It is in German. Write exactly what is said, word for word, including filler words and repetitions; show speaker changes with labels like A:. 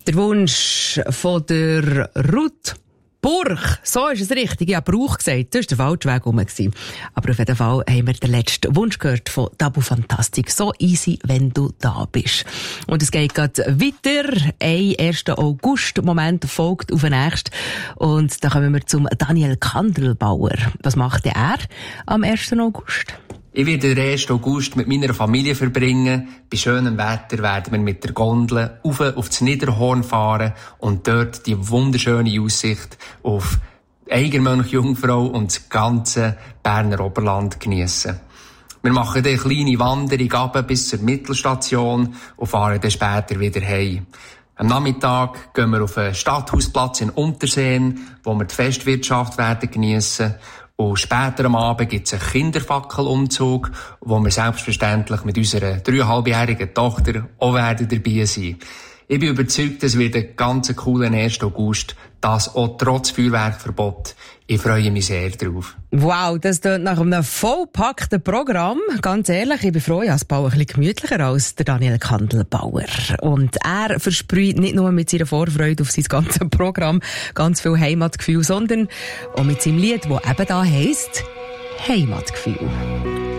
A: Der Wunsch von der Ruth Burg, so ist es richtig. Ich habe Brauch gesagt, das war der falsche Weg rum. Aber auf jeden Fall haben wir den letzten Wunsch gehört von Tabu Fantastik. So easy, wenn du da bist. Und es geht gerade weiter. Ein erster August-Moment folgt auf den nächsten. Und da kommen wir zum Daniel Kandelbauer. Was macht er am ersten August?
B: Ich werde den ersten August mit meiner Familie verbringen. Bei schönem Wetter werden wir mit der Gondel auf das Niederhorn fahren und dort die wunderschöne Aussicht auf Eigenmönch Jungfrau und das ganze Berner Oberland geniessen. Wir machen dann eine kleine Wanderung runter bis zur Mittelstation und fahren dann später wieder heim. Am Nachmittag gehen wir auf den Stadthausplatz in Unterseen, wo wir die Festwirtschaft werden geniessen. Und später am Abend gibt es einen Kinderfackelumzug, wo wir selbstverständlich mit unserer dreieinhalbjährigen Tochter auch werden dabei sein. Ich bin überzeugt, es wird ein ganz cooler erster August, das auch trotz Feuerwerkverbot. Ich freue mich sehr drauf.
A: Wow, das klingt nach einem vollpackten Programm. Ganz ehrlich, ich bin froh, ich habe es ein bisschen gemütlicher als der Daniel Kandelbauer. Und er versprüht nicht nur mit seiner Vorfreude auf sein ganzes Programm ganz viel Heimatgefühl, sondern auch mit seinem Lied, das eben da heisst Heimatgefühl.